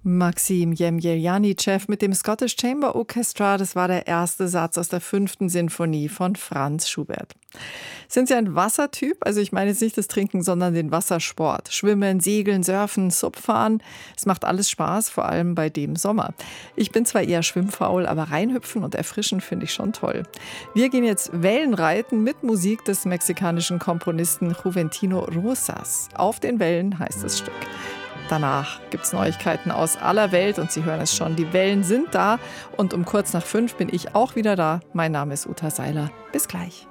Maxim Jemjeljanitschew mit dem Scottish Chamber Orchestra, das war der erste Satz aus der 5. Sinfonie von Franz Schubert. Sind Sie ein Wassertyp? Also ich meine jetzt nicht das Trinken, sondern den Wassersport. Schwimmen, Segeln, Surfen, Subfahren. Es macht alles Spaß, vor allem bei dem Sommer. Ich bin zwar eher schwimmfaul, aber reinhüpfen und erfrischen finde ich schon toll. Wir gehen jetzt Wellenreiten mit Musik des mexikanischen Komponisten Juventino Rosas. Auf den Wellen heißt das Stück. Danach gibt es Neuigkeiten aus aller Welt und Sie hören es schon, die Wellen sind da und um kurz nach 5 bin ich auch wieder da. Mein Name ist Uta Seiler. Bis gleich.